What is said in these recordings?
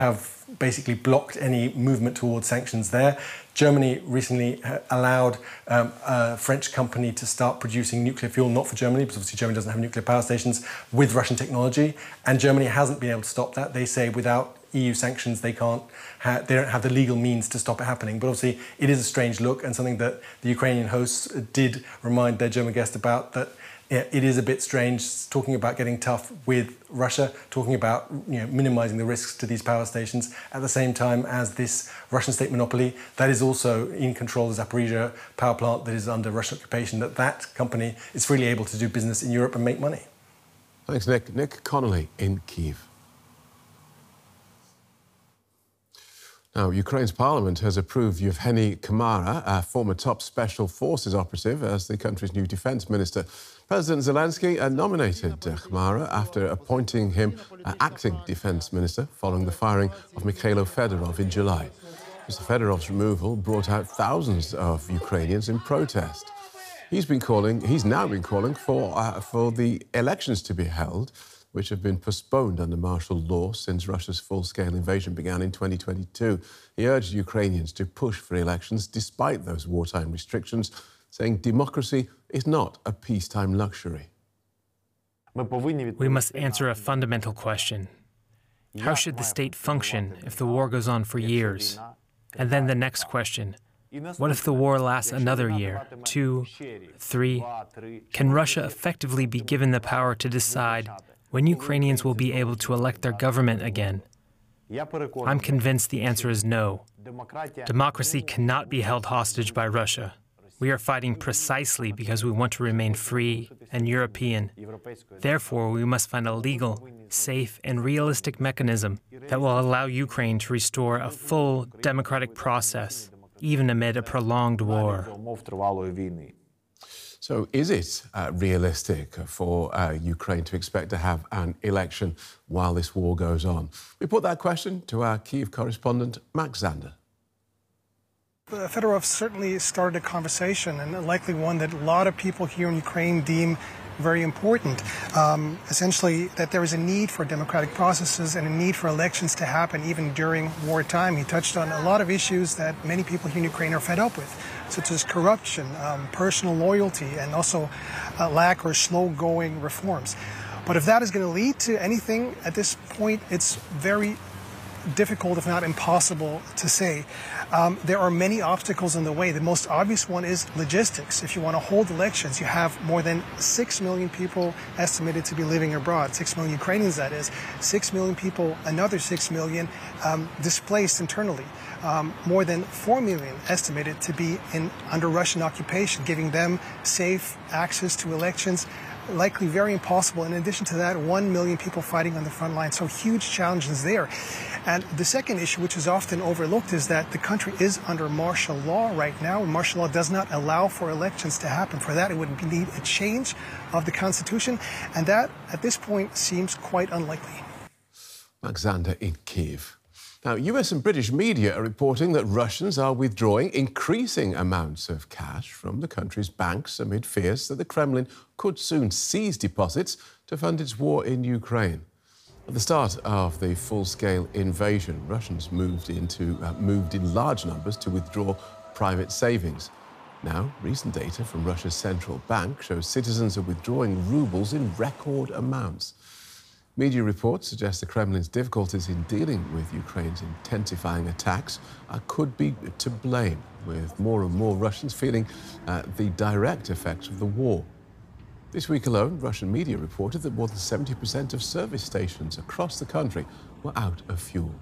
have basically blocked any movement towards sanctions there. Germany recently allowed a French company to start producing nuclear fuel, not for Germany, because obviously Germany doesn't have nuclear power stations, with Russian technology. And Germany hasn't been able to stop that. They say without EU sanctions, they don't have the legal means to stop it happening. But obviously, it is a strange look, and something that the Ukrainian hosts did remind their German guest about, that it is a bit strange talking about getting tough with Russia, talking about minimizing the risks to these power stations at the same time as this Russian state monopoly that is also in control of the Zaporizhzhia power plant that is under Russian occupation, that company is freely able to do business in Europe and make money. Thanks, Nick. Nick Connolly in Kyiv. Now, Ukraine's parliament has approved Yevgeny Kamara, a former top special forces operative, as the country's new defence minister. President Zelensky nominated Kamara after appointing him acting defence minister following the firing of Mikhailo Fedorov in July. Mr. Fedorov's removal brought out thousands of Ukrainians in protest. He's now been calling for the elections to be held, which have been postponed under martial law since Russia's full-scale invasion began in 2022. He urged Ukrainians to push for elections despite those wartime restrictions, saying democracy is not a peacetime luxury. We must answer a fundamental question. How should the state function if the war goes on for years? And then the next question, what if the war lasts another year, 2, 3? Can Russia effectively be given the power to decide when Ukrainians will be able to elect their government again? I'm convinced the answer is no. Democracy cannot be held hostage by Russia. We are fighting precisely because we want to remain free and European. Therefore, we must find a legal, safe, and realistic mechanism that will allow Ukraine to restore a full democratic process, even amid a prolonged war. So is it realistic for Ukraine to expect to have an election while this war goes on? We put that question to our Kyiv correspondent, Max Zander. Fedorov certainly started a conversation, and likely one that a lot of people here in Ukraine deem very important. Essentially, that there is a need for democratic processes and a need for elections to happen even during wartime. He touched on a lot of issues that many people here in Ukraine are fed up with, such as corruption, personal loyalty, and also lack or slow-going reforms. But if that is going to lead to anything at this point, it's very difficult, if not impossible, to say. There are many obstacles in the way. The most obvious one is logistics. If you want to hold elections, you have more than 6 million people estimated to be living abroad, 6 million Ukrainians, that is. 6 million people, another 6 million displaced internally. More than 4 million estimated to be under Russian occupation, giving them safe access to elections. Likely very impossible. In addition to that, 1 million people fighting on the front line. So huge challenges there. And the second issue, which is often overlooked, is that the country is under martial law right now. And martial law does not allow for elections to happen. For that, it would need a change of the Constitution. And that, at this point, seems quite unlikely. Max Zander in Kyiv. Now, US and British media are reporting that Russians are withdrawing increasing amounts of cash from the country's banks amid fears that the Kremlin could soon seize deposits to fund its war in Ukraine. At the start of the full-scale invasion, Russians moved in large numbers to withdraw private savings. Now, recent data from Russia's central bank shows citizens are withdrawing rubles in record amounts. Media reports suggest the Kremlin's difficulties in dealing with Ukraine's intensifying attacks could be to blame, with more and more Russians feeling the direct effects of the war. This week alone, Russian media reported that more than 70% of service stations across the country were out of fuel.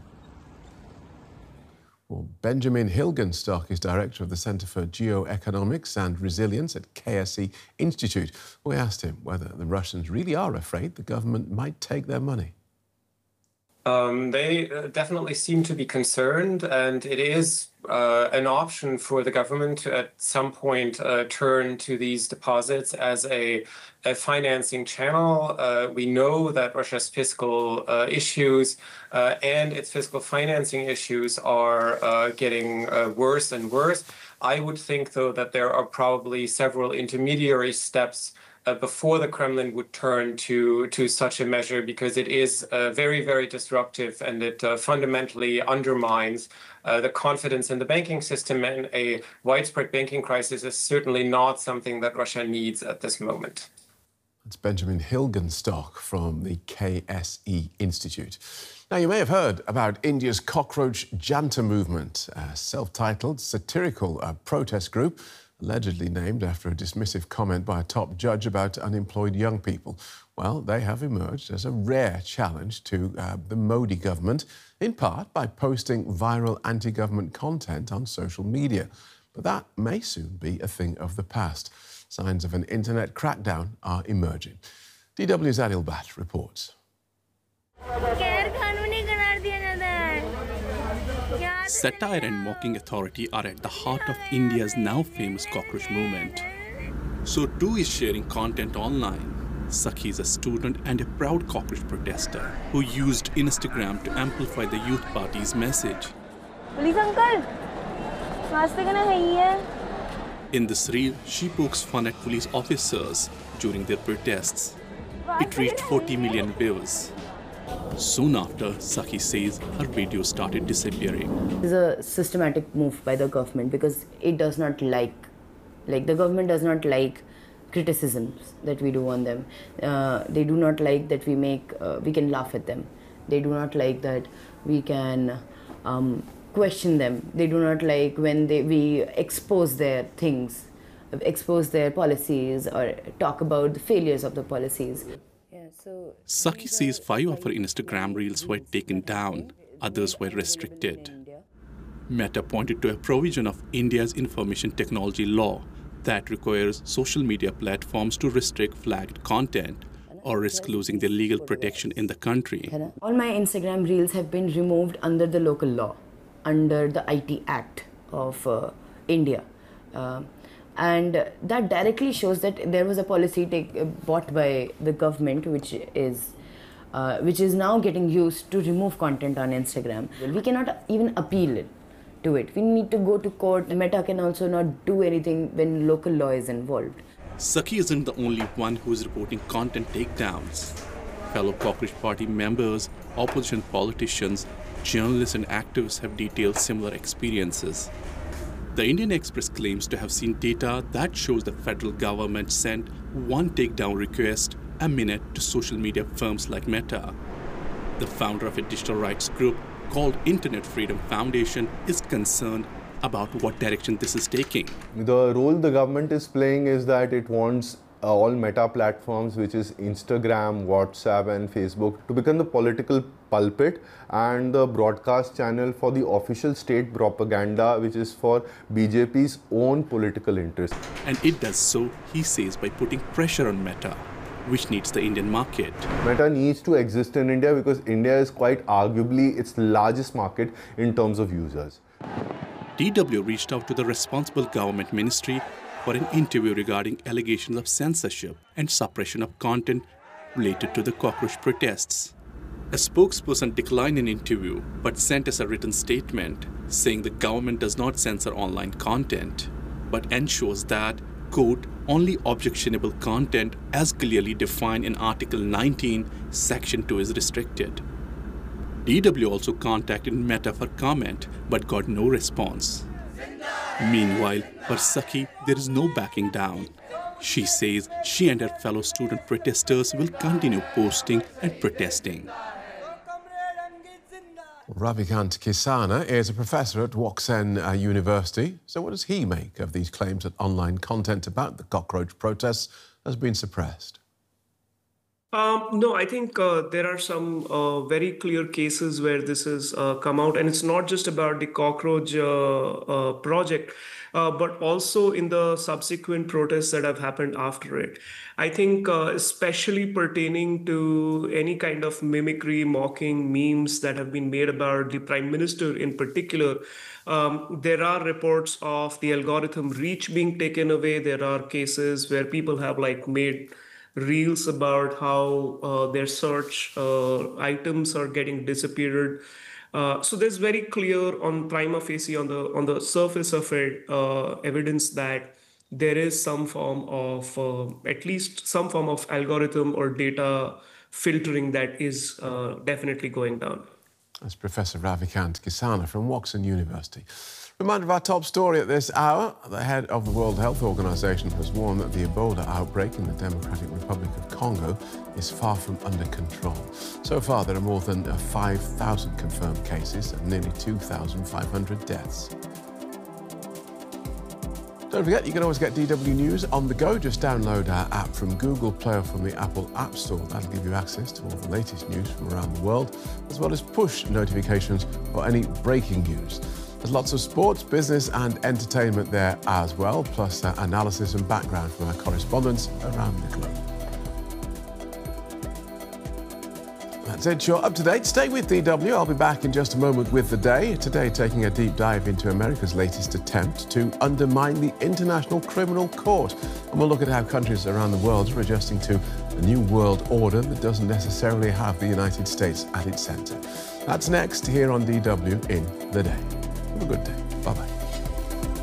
Well, Benjamin Hilgenstock is director of the Centre for Geoeconomics and Resilience at KSE Institute. We asked him whether the Russians really are afraid the government might take their money. They definitely seem to be concerned, and it is an option for the government to at some point turn to these deposits as a financing channel. We know that Russia's fiscal issues and its fiscal financing issues are getting worse and worse. I would think, though, that there are probably several intermediary steps before the Kremlin would turn to such a measure, because it is very, very disruptive, and it fundamentally undermines the confidence in the banking system, and a widespread banking crisis is certainly not something that Russia needs at this moment. That's Benjamin Hilgenstock from the KSE Institute. Now, you may have heard about India's Cockroach Janta movement, a self-titled satirical protest group allegedly named after a dismissive comment by a top judge about unemployed young people. Well, they have emerged as a rare challenge to the Modi government, in part by posting viral anti-government content on social media. But that may soon be a thing of the past. Signs of an internet crackdown are emerging. DW's Adil Bhatt reports. Satire and mocking authority are at the heart of India's now famous cockroach movement. So too is sharing content online. Sakhi is a student and a proud cockroach protester who used Instagram to amplify the youth party's message. Police uncle, in this reel, she pokes fun at police officers during their protests. It reached 40 million views. Soon after, Sakhi says her video started disappearing. This is a systematic move by the government because it does not like the government does not like criticisms that we do on them. They do not like that we can laugh at them. They do not like that we can question them. They do not like when we expose their things, expose their policies, or talk about the failures of the policies. Sakhi says 5 of her Instagram reels were taken down, others were restricted. Meta pointed to a provision of India's information technology law that requires social media platforms to restrict flagged content or risk losing their legal protection in the country. All my Instagram reels have been removed under the local law, under the IT Act of India. And that directly shows that there was a policy bought by the government, which is now getting used to remove content on Instagram. We cannot even appeal to it. We need to go to court. Meta can also not do anything when local law is involved. Sakhi isn't the only one who is reporting content takedowns. Fellow Cockroach Party members, opposition politicians, journalists and activists have detailed similar experiences. The Indian Express claims to have seen data that shows the federal government sent one takedown request a minute to social media firms like Meta. The founder of a digital rights group called Internet Freedom Foundation is concerned about what direction this is taking. The role the government is playing is that it wants all Meta platforms, which is Instagram, WhatsApp and Facebook, to become the political pulpit and the broadcast channel for the official state propaganda, which is for BJP's own political interest. And it does so, he says, by putting pressure on Meta, which needs the Indian market. Meta needs to exist in India because India is quite arguably its largest market in terms of users. DW reached out to the responsible government ministry for an interview regarding allegations of censorship and suppression of content related to the cockroach protests. A spokesperson declined an interview but sent us a written statement saying the government does not censor online content but ensures that, quote, only objectionable content as clearly defined in Article 19, Section 2 is restricted. DW also contacted Meta for comment but got no response. Meanwhile, for Sakhi, there is no backing down. She says she and her fellow student protesters will continue posting and protesting. Ravikant Kisana is a professor at Woksen University. So what does he make of these claims that online content about the cockroach protests has been suppressed? No, I think there are some very clear cases where this has come out, and it's not just about the cockroach project, but also in the subsequent protests that have happened after it. I think especially pertaining to any kind of mimicry, mocking, memes that have been made about the Prime Minister in particular, there are reports of the algorithm reach being taken away. There are cases where people have made reels about how their search items are getting disappeared. So there's very clear on prima facie on the surface of it evidence that there is some form of, at least some form of algorithm or data filtering that is definitely going down. That's Professor Ravikant Kisana from Watson University. Reminder of our top story at this hour. The head of the World Health Organization has warned that the Ebola outbreak in the Democratic Republic of Congo is far from under control. So far, there are more than 5,000 confirmed cases and nearly 2,500 deaths. Don't forget, you can always get DW News on the go. Just download our app from Google Play or from the Apple App Store. That'll give you access to all the latest news from around the world, as well as push notifications for any breaking news. There's lots of sports, business and entertainment there as well, plus analysis and background from our correspondents around the globe. That's it, you're up to date. Stay with DW. I'll be back in just a moment with The Day. Today, taking a deep dive into America's latest attempt to undermine the International Criminal Court. And we'll look at how countries around the world are adjusting to a new world order that doesn't necessarily have the United States at its centre. That's next here on DW in The Day. Have a good day. Bye-bye.